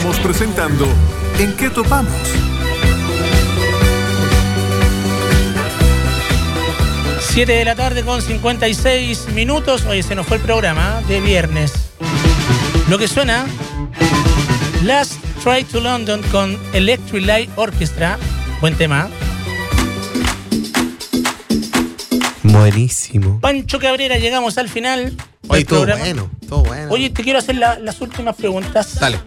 Estamos presentando ¿En qué topamos? Siete de la tarde con 56 minutos. Oye, se nos fue el programa de viernes. Lo que suena, Last Try to London con Electric Light Orchestra. Buen tema. Buenísimo. Pancho Cabrera, llegamos al final. Oye, todo bueno, todo bueno. Oye, te quiero hacer las últimas preguntas. Dale.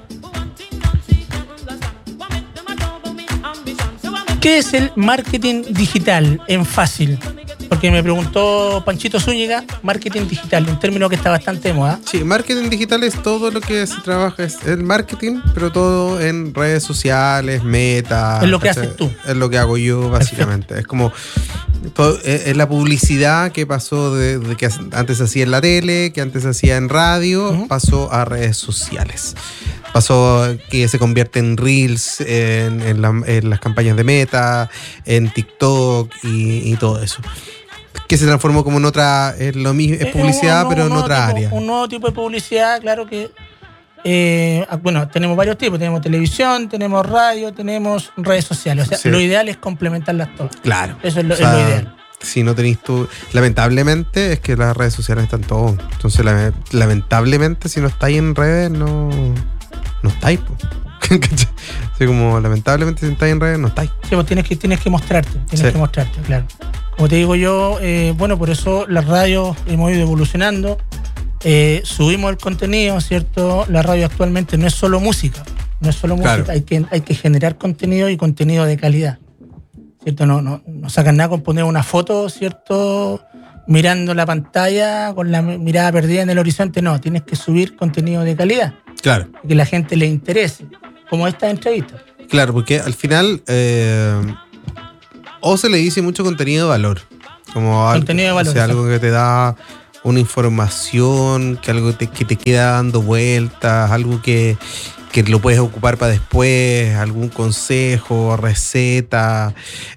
¿Qué es el marketing digital en fácil? Porque me preguntó Panchito Zúñiga, marketing digital, un término que está bastante de moda. Sí, marketing digital es todo lo que se trabaja, es el marketing, pero todo en redes sociales, Meta. Es lo que haces tú. Es lo que hago yo, básicamente. Perfecto. Es como, todo, es la publicidad que pasó de que antes se hacía en la tele, que antes se hacía en radio, pasó a redes sociales. Pasó que se convierte en Reels, en las campañas de Meta, en TikTok y todo eso. Que se transformó como en otra, es lo mismo, es publicidad, pero en otra área. Un nuevo tipo de publicidad, claro que, bueno, tenemos varios tipos, tenemos televisión, tenemos radio, tenemos redes sociales. O sea, sí. Lo ideal es complementarlas todas. Claro. Eso es lo ideal. Si no tenéis tú, lamentablemente es que las redes sociales están todo. Entonces, lamentablemente, si no estáis en redes, no estáis, po. Así como lamentablemente si estáis en redes, no estáis. Sí, pues tienes que mostrarte, claro. Como te digo yo, bueno, por eso las radios hemos ido evolucionando, subimos el contenido, ¿cierto? La radio actualmente no es solo música, claro. Hay que generar contenido y contenido de calidad, ¿cierto? No sacan nada con poner una foto, ¿cierto? Mirando la pantalla con la mirada perdida en el horizonte, no, tienes que subir contenido de calidad. Claro. Que la gente le interese, como esta entrevista. Claro, porque al final o se le dice mucho contenido de valor. Como contenido de valor. O sea, algo que te da una información, que algo que te queda dando vueltas, algo que lo puedes ocupar para después, algún consejo, receta.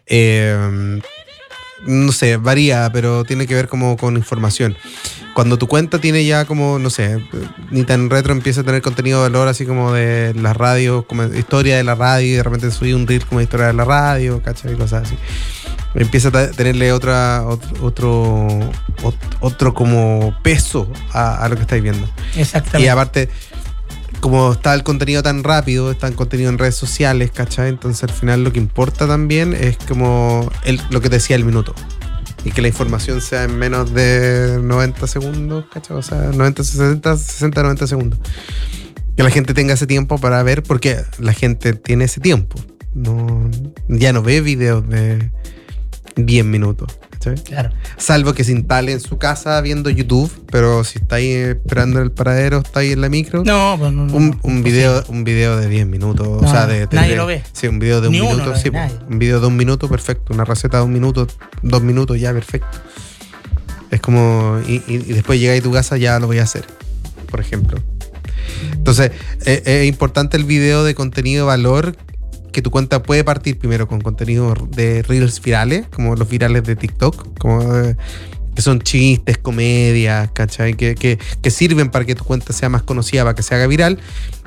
No sé, varía, pero tiene que ver como con información. Cuando tu cuenta tiene ya como, no sé, ni tan retro, empieza a tener contenido de valor, así como de las radios, como historia de la radio, y de repente subí un reel como historia de la radio, ¿cachai? Y cosas así. Empieza a tenerle otro como peso a lo que estáis viendo. Exactamente. Y aparte, como está el contenido tan rápido, está el contenido en redes sociales, ¿cachai? Entonces al final lo que importa también es como lo que te decía el minuto. Y que la información sea en menos de 90 segundos, ¿cachai? O sea, 60, 90 segundos. Que la gente tenga ese tiempo para ver, porque la gente tiene ese tiempo. Ya no ve videos de 10 minutos. ¿Sí? Claro. Salvo que se instale en su casa viendo YouTube, pero si está ahí esperando en el paradero, está ahí en la micro. No. Un video de 10 minutos. No, o sea, nadie lo ve. Sí, un video de un minuto. Sí, un video de 1 minuto, perfecto. Una receta de 1 minuto, 2 minutos, ya, perfecto. Es como. Y después llegáis a tu casa, ya lo voy a hacer, por ejemplo. Entonces, es importante el video de contenido de valor. Que tu cuenta puede partir primero con contenido de reels virales, como los virales de TikTok, que son chistes, comedias, ¿cachai? Que sirven para que tu cuenta sea más conocida, para que se haga viral.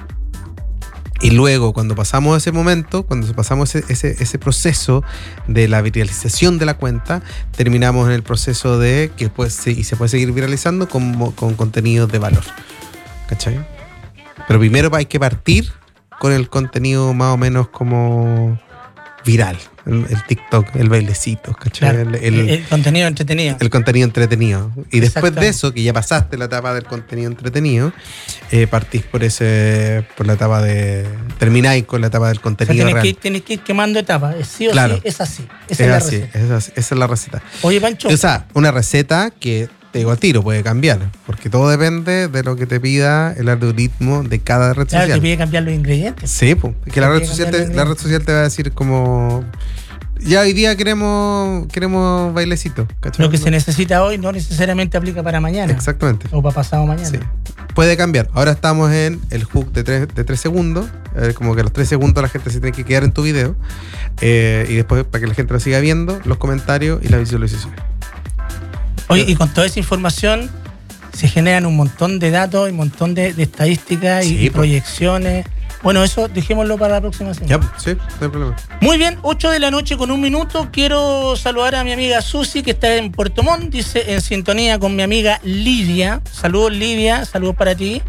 Y luego, cuando pasamos ese momento, cuando pasamos ese proceso de la viralización de la cuenta, terminamos en el proceso de que se puede seguir viralizando con contenidos de valor, ¿cachai? Pero primero hay que partir con el contenido más o menos como viral, el TikTok, el bailecito, ¿cachai? Claro, el contenido entretenido. El contenido entretenido. Y después de eso, que ya pasaste la etapa del contenido entretenido, partís por la etapa termináis con la etapa del contenido real. Tienes que ir quemando etapas, sí o claro. Sí, es así. Esa es la receta. Oye, Pancho. O sea, una receta que te digo al tiro, puede cambiar, porque todo depende de lo que te pida el algoritmo de cada red social. Claro, te pide cambiar los ingredientes. Sí, pues, que la red social te va a decir como, ya hoy día queremos bailecito, ¿cachai? Lo que se necesita hoy no necesariamente aplica para mañana. Exactamente. O para pasado mañana. Sí. Puede cambiar. Ahora estamos en el hook de 3 segundos, como que a los 3 segundos la gente se tiene que quedar en tu video, y después para que la gente lo siga viendo, los comentarios y la visualización. Oye, y con toda esa información se generan un montón de datos y un montón de estadísticas y proyecciones. Bueno, eso dejémoslo para la próxima semana. Ya, sí, no hay problema. Muy bien, 8 de la noche con 1 minuto. Quiero saludar a mi amiga Susi, que está en Puerto Montt, dice, en sintonía con mi amiga Lidia. Saludos, Lidia, saludos para ti.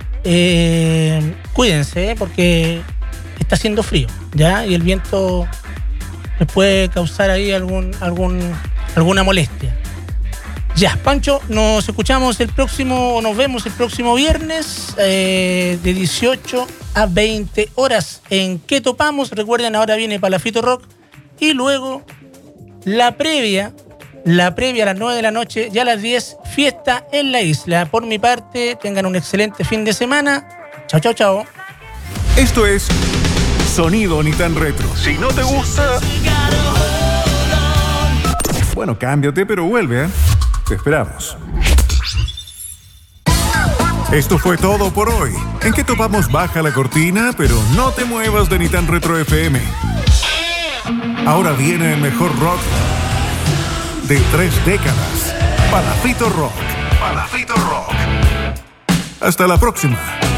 Cuídense, porque está haciendo frío, ¿ya? Y el viento les puede causar ahí alguna molestia. Ya, Pancho, nos vemos el próximo viernes de 18 a 20 horas en ¿Qué topamos? Recuerden, ahora viene Palafito Rock y luego la previa a las 9 de la noche, ya a las 10, fiesta en la isla. Por mi parte, tengan un excelente fin de semana. Chao, chao, chao. Esto es Sonido Ni Tan Retro. Si no te gusta, bueno, cámbiate, pero vuelve, ¿eh? Te esperamos. Esto fue todo por hoy. ¿En qué topamos? Baja la cortina, pero no te muevas de Ni Tan Retro FM. Ahora viene el mejor rock de 3 décadas. Palafito Rock. Palafito Rock. Hasta la próxima.